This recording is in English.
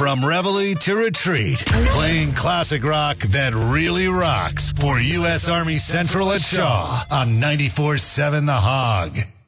From Reveille to Retreat, playing classic rock that really rocks for U.S. Army Central at Shaw on 94.7 The Hog.